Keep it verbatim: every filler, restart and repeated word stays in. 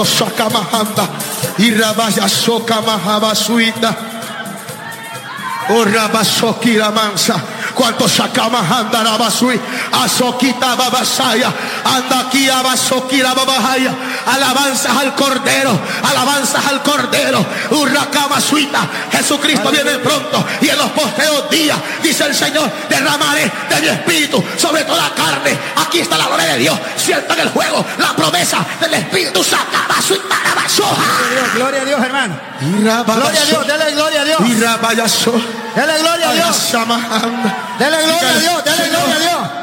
Sakamahanda y Rabaya Soka Mahabasuita. Oh Rabasoki Ramansa. Cuanto Sakamahanda Rabasui, Asokita Babasaya, anda aquí Abasokira Babahaya. Alabanzas al Cordero, alabanzas al Cordero. Urrakamasuita. Jesucristo viene pronto y en los postreros días, dice el Señor, derramaré de mi espíritu sobre toda carne. Aquí está la gloria de Dios. Siento en el juego la promesa del Espíritu. Sakamasuita Rabasoja. Gloria a Dios, hermano. Gloria a Dios, dele gloria a Dios. Y Rabayaso. Dele gloria a Dios. Dele gloria a Dios, dele gloria a Dios.